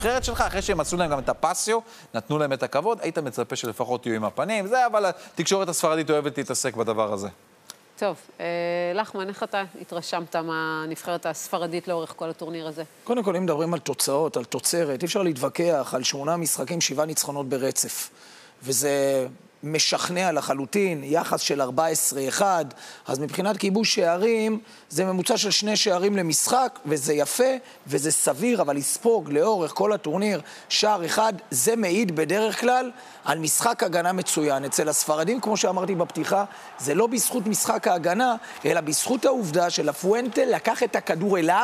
הנבחרת שלך, אחרי שהם עשו להם גם את הפסיו, נתנו להם את הכבוד, היית מצפה שלפחות יהיו עם הפנים, זה, אבל התקשורת הספרדית אוהבת להתעסק בדבר הזה. טוב, לחמן, איך אתה התרשמת מהנבחרת הספרדית לאורך כל הטורניר הזה? קודם כל, אם מדברים על תוצאות, על תוצרת, אי אפשר להתווכח על 8 משחקים, 7 ניצחונות ברצף. וזה משכנע לחלוטין, יחס של 14-1, אז מבחינת כיבוש שערים, זה ממוצע של 2 שערים למשחק, וזה יפה, וזה סביר, אבל לספוג לאורך כל הטורניר שער אחד, זה מעיד בדרך כלל על משחק הגנה מצוין. אצל הספרדים, כמו שאמרתי בפתיחה, זה לא בזכות משחק ההגנה, אלא בזכות העובדה של הפואנטה לקח את הכדור אליו,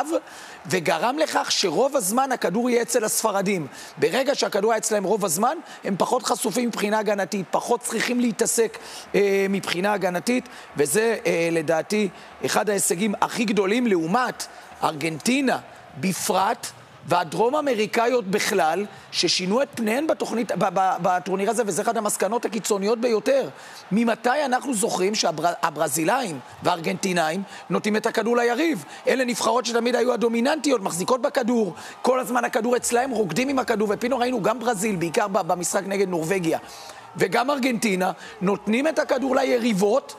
וגרם לכך שרוב הזמן הכדור יהיה אצל הספרדים. ברגע שהכדור היה אצלם רוב הזמן, הם פחות חשופים מבחינה הגנתית, פחות צריכים להתעסק מבחינה הגנתית, וזה לדעתי אחד ההישגים הכי גדולים לעומת ארגנטינה בפרט, והדרום אמריקאיות בכלל, ששינו את פניהן בטורניר הזה, וזה אחד המסקנות הקיצוניות ביותר. ממתי אנחנו זוכרים שהברזילאים והארגנטינאים נותנים את הכדור ליריב? אלה נבחרות שתמיד היו הדומיננטיות, מחזיקות בכדור, כל הזמן הכדור אצלהם, רוקדים עם הכדור, ופינו ראינו גם ברזיל, בעיקר במשחק נגד נורווגיה, וגם ארגנטינה, נותנים את הכדור ליריבות,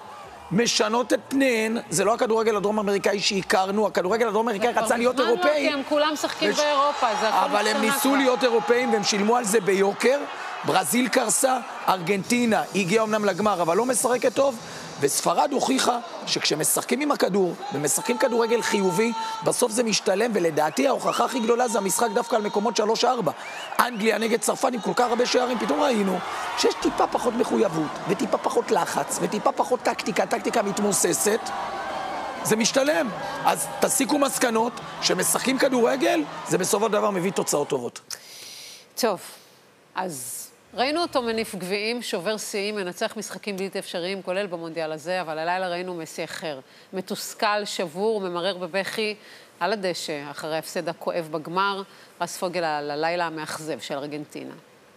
משנות את פניהן. זה לא הכדורגל הדרום אמריקאי שהכרנו, הכדורגל הדרום אמריקאי רצה להיות אירופאי. הם כולם משחקים באירופה, זה הכל אבל הם ניסו להיות אירופאים והם שילמו על זה ביוקר. ברזיל קרסה, ארגנטינה הגיעה אמנם לגמר, אבל לא משחקת טוב, וספרד הוכיחה שכשמשחקים עם הכדור ומשחקים כדורגל חיובי, בסוף זה משתלם, ולדעתי ההוכחה הכי גדולה זה המשחק דווקא על מקומות 3-4. אנגליה נגד צרפת עם כל כך הרבה שערים, פתאום ראינו שיש טיפה פחות מחויבות, וטיפה פחות לחץ, וטיפה פחות טקטיקה מתמוססת, זה משתלם. אז תסיקו מסקנות, שמשחקים כדורגל, זה בסופו של דבר מביא תוצאות טובות. טוב, אז ראינו אותו מניף גביעים, שובר שיאים, מנצח משחקים בלתי אפשריים, כולל במונדיאל הזה, אבל הלילה ראינו מסי אחר. מתוסכל, שבור, ממרר בבכי על הדשא, אחרי ההפסד הכואב בגמר, רס פוגל על הלילה המאכזב של ארגנטינה.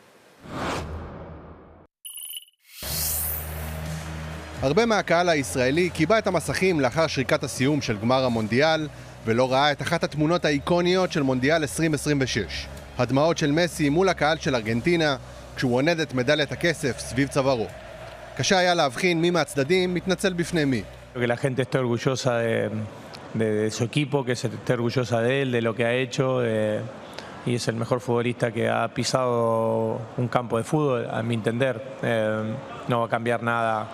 הרבה מהקהל הישראלי קיבע את המסכים לאחר שריקת הסיום של גמר המונדיאל, ולא ראה את אחת התמונות האיקוניות של מונדיאל 2026. הדמעות של מסי מול הקהל של ארגנטינה, כשהוא עונד את מדליית הכסף סביב צווארו. קשה היה להבחין מי מהצדדים מתנצל בפני מי. Que la gente esté orgullosa de su equipo, que se esté orgullosa de él, de lo que ha hecho, y es el mejor futbolista que ha pisado un campo de fútbol, a mi entender. No va a cambiar nada.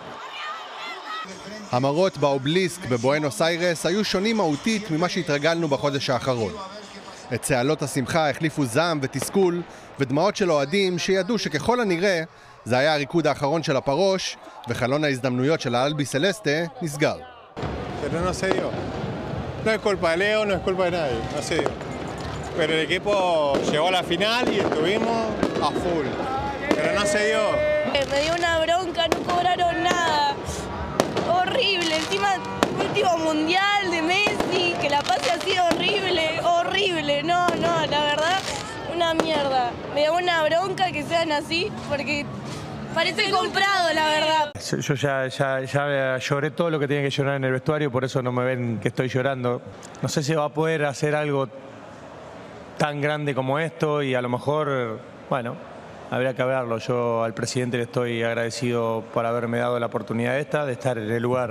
המראות באובליסק בבואנוס איירס היו שונים מהותית ממה שהתרגלנו בחודש האחרון. את צהלות השמחה החליפו זעם ותסכול ודמעות של אוהדים שידעו שככל הנראה זה היה הריקוד האחרון של הפרוש, וחלון ההזדמנויות של האלבי סלסטה נסגר. Pero no se dio. No es culpa de Leo, no es culpa de nadie, no se dio. Pero el equipo llegó a la final y estuvimos a full. Pero no se dio. Me dio una bronca, no cobraron nada. Horrible, encima último mundial de Messi, que la pase así horrible. No, la verdad, una mierda. Me da una bronca que sean así, porque parece comprado, la verdad. Yo ya lloré todo lo que tenía que llorar en el vestuario, por eso no me ven que estoy llorando. No sé si va a poder hacer algo tan grande como esto y a lo mejor, bueno, habría que verlo. Yo al presidente le estoy agradecido por haberme dado la oportunidad esta, de estar en el lugar.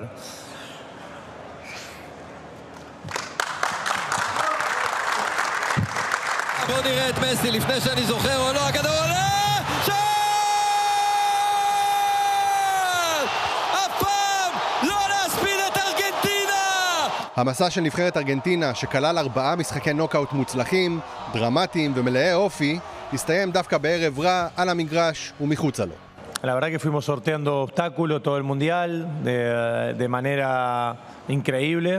בואו נראה את מסי לפני שאני זוכר או לא, הכדור עולה! שער! אף פעם לא להספיד את ארגנטינה! המסע של נבחרת ארגנטינה, שכלל 4 משחקי נוקאוט מוצלחים, דרמטיים ומלאי אופי, הסתיים דווקא בערב רע על המגרש ומחוצה לו. La verdad que fuimos sorteando obstáculos todo el mundial de manera increíble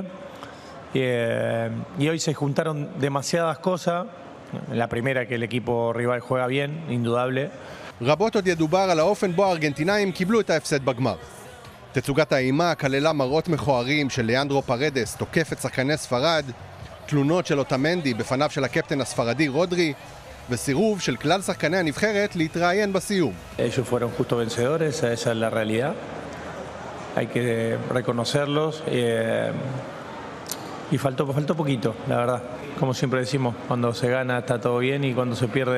y hoy se juntaron demasiadas cosas. La primera, que el equipo rival juega bien, indudable. רבות עוד ידובר על האופן בו הארגנטינאים קיבלו את ההפסד בגמר. תצוגת האימה כללה מראות מכוערים של ליאנדרו פרדס תוקף את שחקני ספרד, תלונות של אוטמנדי בפניו של הקפטן הספרדי רודרי, וסירוב של כלל שחקני הנבחרת להתראיין בסיום. Ellos fueron justo vencedores, esa es la realidad. Hay que reconocerlos. y faltó poquito, la verdad. Como siempre decimos, cuando se gana está todo bien y cuando se pierde